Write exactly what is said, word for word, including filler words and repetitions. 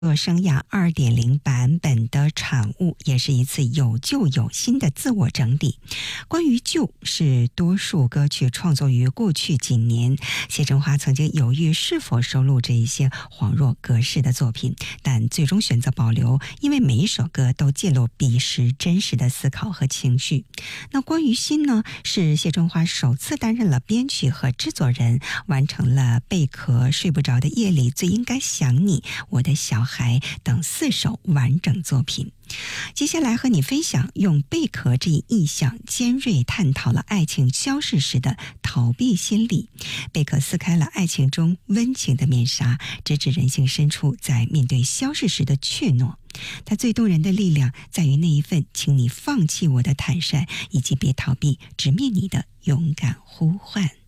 作生涯 二点零 版本的产物，也是一次有旧有新的自我整理。关于旧，是多数歌曲创作于过去几年，谢振华曾经犹豫是否收录这一些恍若隔世的作品，但最终选择保留，因为每一首歌都揭露彼时真实的思考和情绪。那关于新呢，是谢振华首次担任了编曲和制作人，完成了《贝壳》、《睡不着的夜里》、《最应该想你》、《我的小孩》等四首完整作品。接下来和你分享用贝壳这一意象尖锐探讨了爱情消逝时的逃避心理。贝壳撕开了爱情中温情的面纱，直指人性深处在面对消逝时的怯懦。它最动人的力量在于那一份请你放弃我的坦率，以及别逃避直面你的勇敢呼唤。